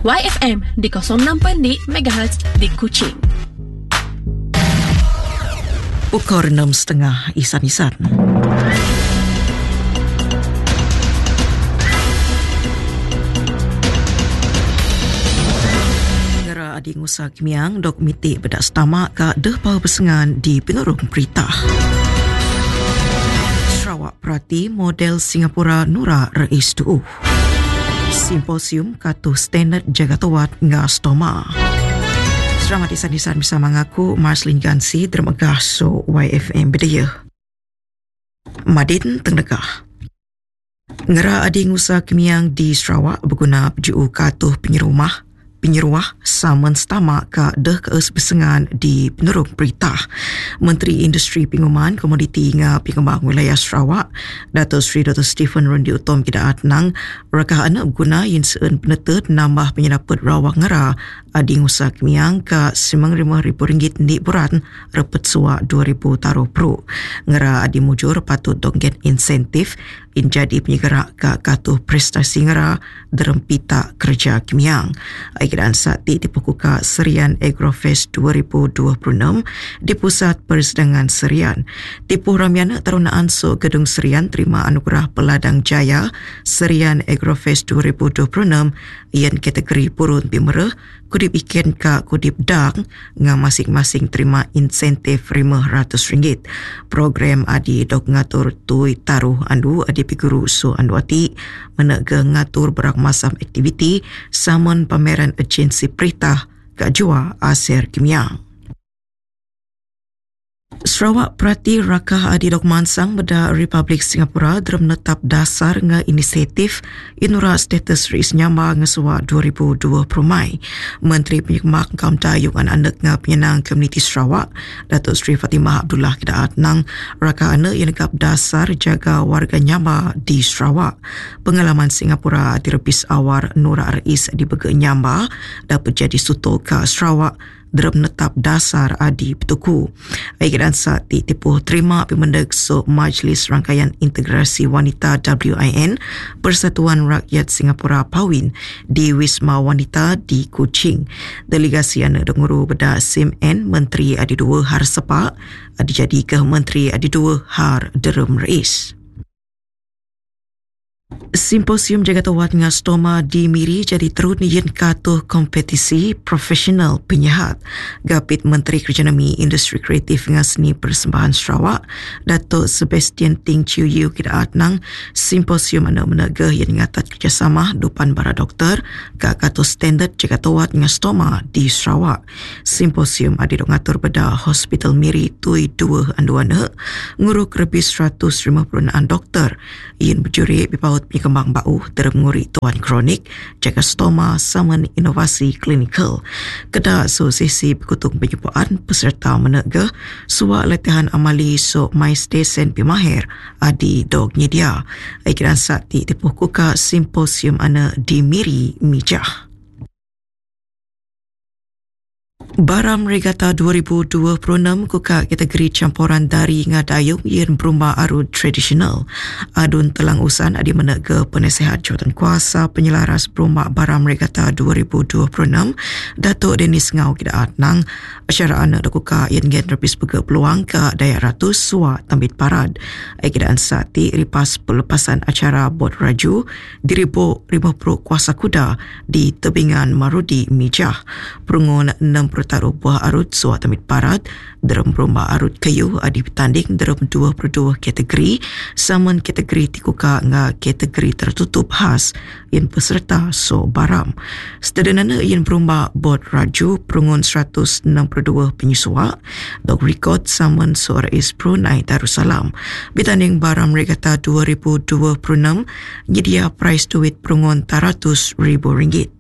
YFM di 06.6 MHz di Kuching. Pukul 6.30 isan-isan. Negara Adi Ngusa Kimiang dok mitik bedak setamak ke deh pau bersengan di pengerung Peritah. Sarawak Perati model Singapura Nura Rais Tu'uh. Simposium Katuh Standard Jagatawat Ngastoma. Selamat isan-isan bersama aku, Marslin Gansi, Dermegah So YFM Bedaya. Madin Tengdegah. Ngera Adi Ngusa Kimiang di Sarawak berguna berjuu Katuh penyeruah saman setamak ke deh kees bersengan di penurung Peritah. Menteri Industri Penguman Komoditi nga Pengembang Wilayah Sarawak, Dato' Sri Dr. Stephen Rundi Utom Kidaat Nang, rakah anak berguna yin seun penetet nambah penyelapet rawak ngera Adi Ngusa Kimiang ke RM95,000 ni buran repet suak 2,000 taruh pro. Ngera Adi Mujur patut dongget insentif in jadi penyegerak ke Katuh Prestasi Ngera derempita kerja Kimiang. Aikidaan sakti dipukuka Serian Agrofest 2026 di Pusat Persidangan Serian. Tipuh ramiana tarunaan so Gedung Serian terima anugerah Peladang Jaya Serian Agrofest 2026 ian kategori purun pimerah kudip ikan ka kudip dang nga masing-masing terima insentif RM500. Program adi dok ngatur tui taruh andu adi piguru so andu ati menega ngatur berak masam aktiviti saman pameran agensi Peritah ka jua Aser Kimiang. Sarawak Perati rakah adi dok mansang beda Republik Singapura dalam menetap dasar nga inisiatif inura status rais nyamba ngesua 2020 Mai. Menteri Penyekmak Kaum Dayung anak nga penyenang komuniti Sarawak, Dato' Sri Fatimah Abdullah Kidaat Nang, rakah anak yang negap dasar jaga warga nyamba di Sarawak. Pengalaman Singapura di rebis awar Nura Rais di Bege Nyamba dapat jadi suto ke Sarawak dalam menetap dasar adi petuku. Aikidan saat tipuh terima pimendek so Majlis Rangkaian Integrasi Wanita WIN Persatuan Rakyat Singapura Pawin di Wisma Wanita di Kuching. Delegasi anak denguru beda SIMN Menteri Adi Dua Har Sepak adi jadi ke Menteri Adi Dua Har Derem Rais. Simposium Jagatawat Ngastoma di Miri jadi terus yin katuh kompetisi profesional penyihat. Gapit Menteri Kerjaya Industri Kreatif Ngasni Persembahan Sarawak, Dato' Sebastian Ting Chiu Yu Kidaat Nang, simposium anak menegah yang ngatat kerjasama dupan para doktor ke katuh standard Jagatawat Ngastoma di Sarawak. Simposium adi dok ngatur beda Hospital Miri Tui 2 Anduana nguruk lebih 150 doktor yang berjuri bipaut penyekembang bau termenguri tuan kronik, jaga stoma saman inovasi klinikal. Kedah Asosiasi Berkutung Penyempuan peserta menegah suak latihan amali so mais desen pimahir adi dog nyedia. Aikiran sakti tipuh kuka simposium ana di Miri Mijah. Baram Regata 2026 kuka kategori campuran dari ngadayung yang berumba arud tradisional. Adun telang usan adi menega penasihat jawatan kuasa penyelaras berumba Baram Regata 2026 Dato' Dennis Ngau Kidaat Nang. Acara anak kuka yang gen rebis pega peluang ke Dayak Ratus Suat Tambit Parad. Aikidaan sakti ripas pelepasan acara Bot Raju diribu 50 kuasa kuda di tebingan Marudi Mijah. Perungun 60 taruh buah arut suat Tambit Parad dalam berumba arut kayu adi bertanding dalam 22 kategori saman kategori tikuka nga kategori tertutup khas yang peserta so baram. Sedadanana yang berumba Bot Raju perungun 162 penyusua dog rekod saman so Rais Brunei Darussalam. Bertanding Baram Regata 2026 nyedia prize duit perungun RM100,000.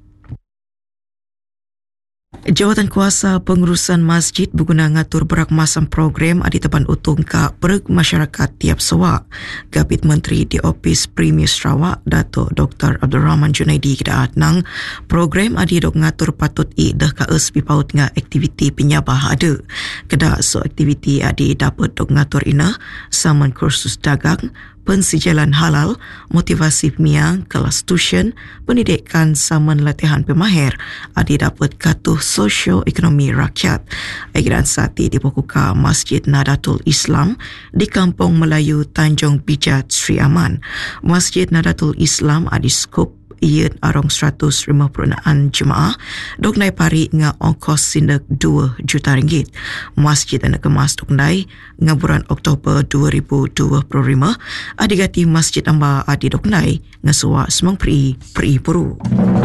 Jawatan Kuasa Pengurusan Masjid berguna ngatur berak masam program adi tepan utung ka pereg masyarakat tiap sewak. Gabit Menteri di Opis Premier Sarawak, Dato' Dr. Abdul Rahman Junaidi Kidaat Nang, program adi dok ngatur patut dah ka es bipaut nga aktiviti penyabah ada. Kedak so aktiviti adi dapat dok ngatur inah saman kursus dagang, pensijalan halal, motivasi pemiang, kelas tuition, pendidikan saman latihan pemahir adi dapat katuh sosio-ekonomi rakyat. Agiran sati dibuka Masjid Nadatul Islam di Kampung Melayu Tanjung Bijat, Sri Aman. Masjid Nadatul Islam adi skop ia arong 150 jemaah dok nai pari nga ongkos sindak 2 juta ringgit. Masjid anak kemas dok nai nga bulan Oktober 2025 adigati masjid amba adi dok nai nga suwa semang pri puru.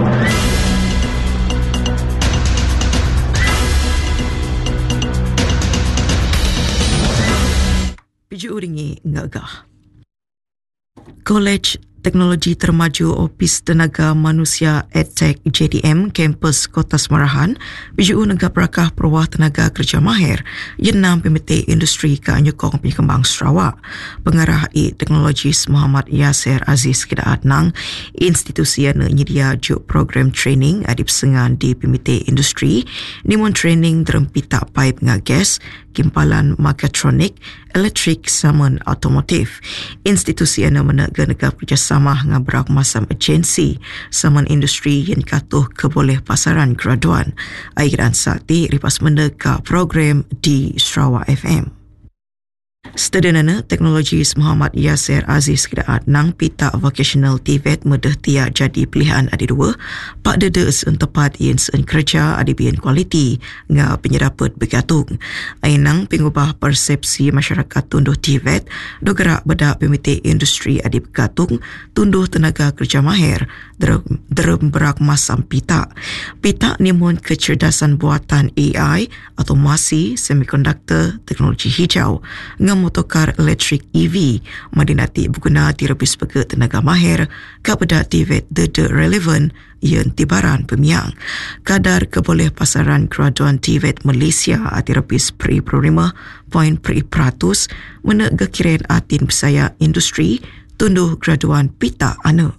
Piju uringi ngagah. College Teknologi Termaju Opis Tenaga Manusia EdTech JDM Kampus Kota Semarahan biju negara berakah perwah tenaga kerja mahir yenam pemete industri ke anyukong penyekembang Sarawak. Pengarah Teknologi Muhammad Yasir Aziz Kedaat nang institusi yang nyedia juk program training adip sengan di pemete industri nimun training terempita pipe nga gas kimpalan mechatronik, elektrik saman automotif. Institusi yang menaga negara kerjasama nga berak masam agensi saman industri yang katuh keboleh pasaran graduan. Airan sakti ripas meneka program di Sarawak FM. Sedenana Teknologi Muhammad Yasir Aziz Kedaat nang pita vocational TVET mudah tia jadi pilihan adi dua pak dede sen tepat ien sen kerja adi bien kualiti nga penyerapat begatung. Ainang pengubah persepsi masyarakat tunduh TVET dogerak bedak pemite industri adi begatung tunduh tenaga kerja mahir derem berak masam pita. Pita nimun kecerdasan buatan AI, otomasi, semikonduktor, teknologi hijau nga motokar elektrik EV madinati berguna direpis peke tenaga mahir kepada TVET dede relevan yang tibaran pemiang. Kadar keboleh pasaran graduan TVET Malaysia direpis pri 5.1% menek kekiran atin besaya industri tunduh graduan pita ana.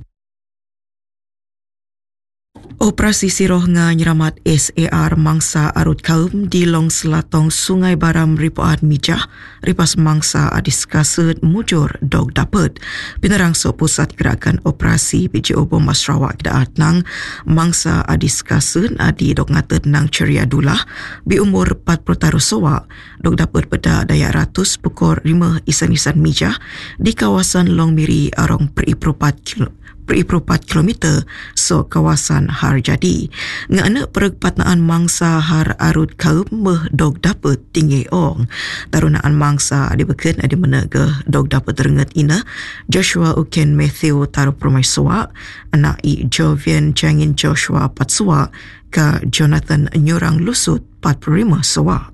Operasi siroh nga nyeramat SAR mangsa arut kaum di long selatong Sungai Baram Ripuan Mijah ripas mangsa adis kasut mujur dog dapat. Penerangso Pusat Gerakan Operasi BJO Bomba Sarawak Kedaat nang mangsa adis kasut adi dog ngatet nang ceria dulah bi umur 40 tahun sowak dog dapat pada daya ratus pukor 5 isan-isan mijah di kawasan Long Miri arong per-4 kilometer so kawasan Harjadi. Ngana perkepatnaan mangsa har arut kaum meh dog dapat tinggi ong. Tarunaan mangsa adibeken adi menegah dog dapat rengat ina Joshua Uken Matthew taruh permai suak, anak Jovian Jangin Joshua Patsua ke Jonathan Nyorang Lusut 45 suak.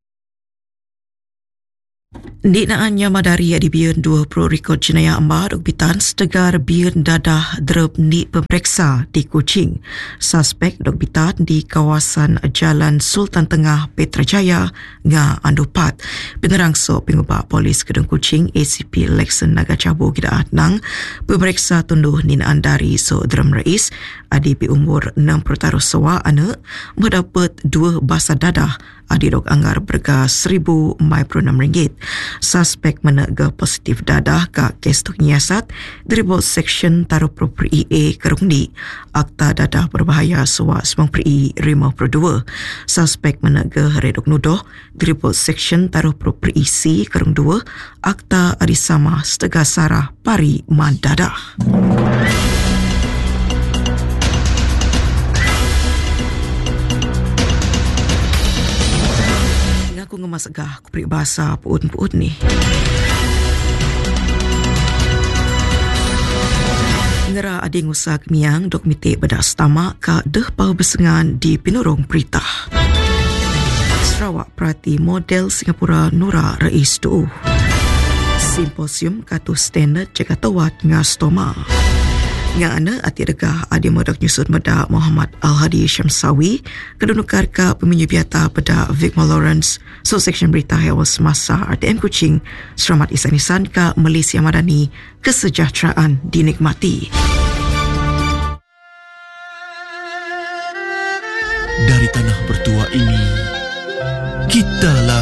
Dinaannya madari di biun 20 rekod jenayah amba dok bitan setegar biun dadah drep ni pemeriksa di Kuching. Suspek dok bitan di kawasan Jalan Sultan Tengah Petrajaya nga Andupat. Penerangso pengubah polis Kedung Kuching ACP Lexon Nagacabu Kedaat nang pemeriksa tunduh ninaan dari so drum rais adi bi umur 60 tahun sawa anak mendapat 2 basa dadah adi dok anggar berga RM1,000 ringgit. Suspek menegah positif dadah ke kes tuk nyiasat diribut Seksyen Taruh Properi A Kerungdi Akta Dadah Berbahaya Suwa Semang Pri 52. Suspek menegah redok nudoh diribut Seksyen Taruh Properi C Kerung 2 Akta Adisama Setega Sarah Pari Mandadah. Aku ngemas agah aku peribahasa puut-puut ni. Ngera adi ngusak miang dok mitik bedak stama ka deh pau bersengan di Pinurong Peritah. Sarawak Perhati Model Singapura Nura Rais Tu. Simposium katu standard jaga tawat ngastoma. Ngana ati regah adi modok nyusut meda Muhammad Al-Hadi Syamsawi kedunukar ka peminyu biata pada Vicma Lawrence so seksyen berita hewan semasa RTM Kuching selamat isan-isan ka Malaysia Madani kesejahteraan dinikmati. Dari tanah bertua ini kita